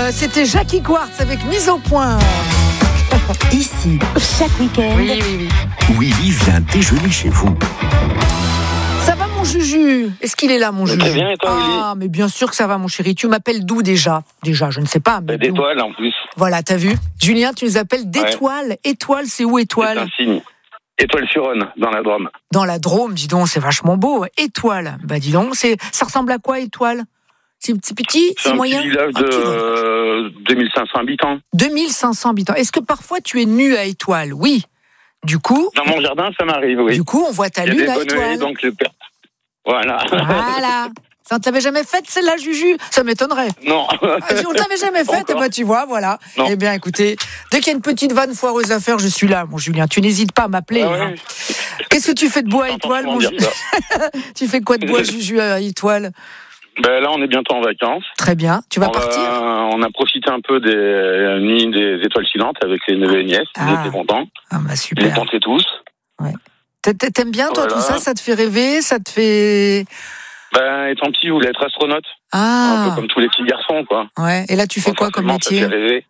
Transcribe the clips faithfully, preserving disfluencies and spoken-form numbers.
Euh, c'était Jackie Quartz avec Mise au point. Ici, chaque week-end, Oui, oui, oui. Willy vient déjeuner chez vous. Ça va mon Juju? Est-ce qu'il est là mon Juju? Très bien, et toi, Willy? Ah, mais bien sûr que ça va mon chéri. Tu m'appelles d'où déjà? Déjà, je ne sais pas. Mais d'où? D'étoiles en plus. Voilà, t'as vu? Julien, tu nous appelles d'étoiles. Étoile, c'est où C'est étoile? un signe. Étoile sur Rhône, dans la Drôme. Dans la Drôme, dis donc, c'est vachement beau. Étoile, bah dis donc, c'est, ça ressemble à quoi étoile? C'est petit, petit, C'est c'est un moyen? petit village Un de petit village. euh, deux mille cinq cents habitants. deux mille cinq cents habitants. Est-ce que parfois tu es nu à étoile? Oui. Du coup, Dans mon jardin, ça m'arrive, oui. du coup, on voit ta Il y a lune des à bonnes étoile. donc le père. Voilà. Voilà. Ça ne t'avait jamais faite celle-là, Juju? Ça m'étonnerait. Non. Ah, on ne t'avait jamais faite, et Encore. bah tu vois, voilà. Non. Eh bien, écoutez, dès qu'il y a une petite vanne foireuse à faire, je suis là, mon Julien. Tu n'hésites pas à m'appeler. Ah ouais. hein. Qu'est-ce que tu fais de bois à J'entends étoile, souvent mon dire Juju? ça. Tu fais quoi de bois, Juju, à étoile? Ben là, on est bientôt en vacances. Très bien. Tu vas on, va- partir? on a profité un peu des nuits des étoiles filantes avec les neveux et nièces. Ils Ah. étaient contents. Ah bah Ils les super. tentaient tous. T'a- t'a- T'aimes bien toi Voilà. tout ça? Ça te fait rêver? Ça te fait... Ben, étant petit, je voulais être astronaute. Un Ah peu comme tous les petits garçons, quoi. ouais. Et là tu fais quoi comme Forcément, ça métier? fait rêver.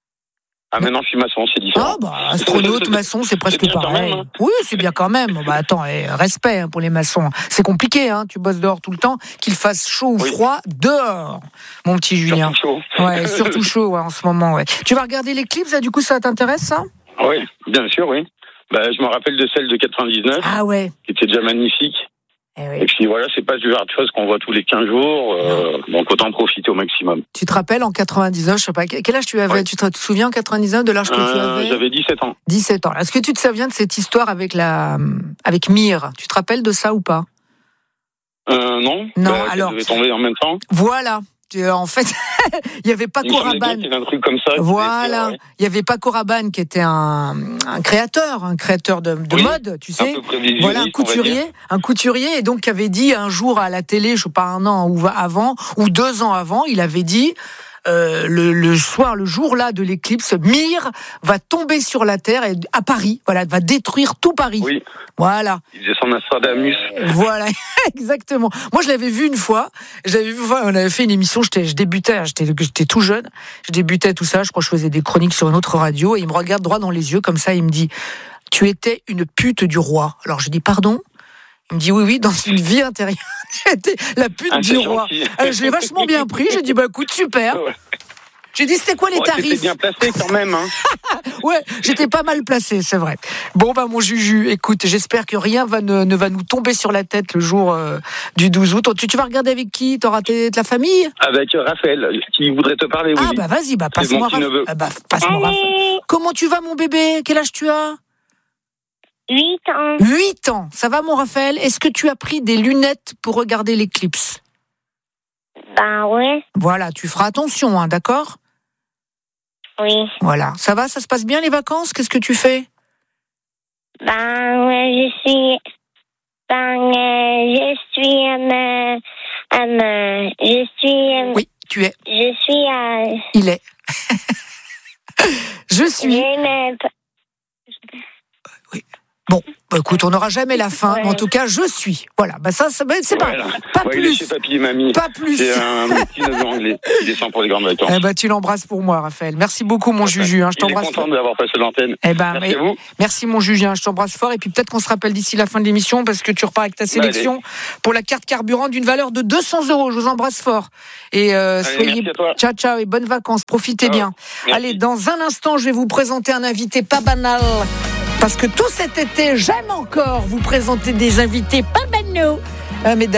Ah, maintenant, je suis maçon, c'est différent. Ah bah astronaute, maçon, c'est presque bien quand pareil. même, hein. Oui, c'est bien quand même. Bah attends, eh, respect hein, pour les maçons. C'est compliqué, hein. Tu bosses dehors tout le temps, qu'il fasse chaud ou Oui. froid dehors, mon petit Julien. Surtout chaud. Ouais, surtout chaud ouais, en ce moment. Ouais. Tu vas regarder l'éclipse, là, du coup ça t'intéresse ça? Oui, bien sûr, oui. Ben, je me rappelle de celle de quatre-vingt-dix-neuf, Ah ouais. qui était déjà magnifique. Eh Et oui. puis voilà, c'est pas du genre de choses qu'on voit tous les quinze jours, euh, donc autant profiter au maximum. Tu te rappelles en quatre-vingt-dix-neuf, je sais pas quel âge tu avais? Ouais. Tu te, te souviens en quatre-vingt-dix-neuf de l'âge que tu Euh, avais? J'avais dix-sept ans. dix-sept ans. Est-ce que tu te souviens de cette histoire avec la avec Mire? Tu te rappelles de ça ou pas? Euh, non. Non, Ben, alors- Elle devait tomber en même temps. Voilà. Tu- En fait, il y avait Paco Il me semblait bien Rabanne. qu'il y avait un truc comme ça. qui Voilà, était, il y avait Paco Rabanne qui était un, un créateur, un créateur de, de Oui, mode, tu un sais. peu prévisionniste, Voilà, un on va dire. couturier, un couturier, et donc qui avait dit un jour à la télé, je sais pas un an ou avant ou deux ans avant, il avait dit euh, le, le soir, le jour là de l'éclipse, Mire va tomber sur la terre et à Paris, voilà, va détruire tout Paris. Oui, Voilà. il faisait son Nostradamus. Voilà, exactement. Moi, je l'avais vu une fois. Je l'avais vu, enfin, on avait fait une émission. J'étais, je débutais, j'étais, j'étais tout jeune. Je débutais tout ça. Je crois que je faisais des chroniques sur une autre radio. Et il me regarde droit dans les yeux comme ça. Il me dit, tu étais une pute du roi. Alors je dis, pardon. Il me dit, oui, oui, dans une vie intérieure, tu étais la pute Ah, du c'est roi. gentil. Euh, je l'ai vachement bien pris. J'ai dit, bah écoute, super. Ouais. J'ai dit, c'était quoi les Bon, c'était tarifs? bien placé quand même. Hein. Ouais, j'étais pas mal placé, c'est vrai. Bon, bah, mon Juju, écoute, j'espère que rien va ne, ne va nous tomber sur la tête le jour euh, du douze août. Tu, tu vas regarder avec qui? T'auras tes- de la famille? Avec euh, Raphaël, qui voudrait te parler, oui. Ah, bah, vas-y, bah, C'est passe-moi mon petit Raphaël. neveu. Ah, bah, passe-moi Raphaël. Comment tu vas, mon bébé? Quel âge tu as? huit ans. huit ans. Ça va, mon Raphaël? Est-ce que tu as pris des lunettes pour regarder l'éclipse? Ben ouais, Voilà, tu feras attention, hein, d'accord? oui. Voilà. Ça va? Ça se passe bien, les vacances? Qu'est-ce que tu fais? Ben ouais, je suis. Ben euh, je suis. Euh, euh, je suis. Euh, Oui, tu es. Je suis. Euh, Il est. Je suis. j'ai une- Bon, bah, écoute, on n'aura jamais la fin, mais en tout cas, je suis. Voilà, bah ça, ça c'est pas, Voilà. pas Ouais, il est plus. chez papy et mamie. Pas plus. C'est un petit neveu anglais qui descend pour les grandes vacances. Eh ben, tu l'embrasses pour moi, Raphaël. Merci beaucoup, mon Juju. Hein, je Il est t'embrasse content fort. d'avoir passé l'antenne. Eh ben, Merci mais- à vous. merci, mon Juju. Hein, je t'embrasse fort. Et puis peut-être qu'on se rappelle d'ici la fin de l'émission parce que tu repars avec ta sélection pour la carte carburant d'une valeur de deux cents euros. Je vous embrasse fort. Et euh, Allez, soyez. merci à toi. Ciao, ciao et bonnes vacances. Profitez Ciao. bien. Merci. Allez, dans un instant, je vais vous présenter un invité pas banal. Parce que tout cet été, j'aime encore vous présenter des invités pas banaux. Euh, mesdames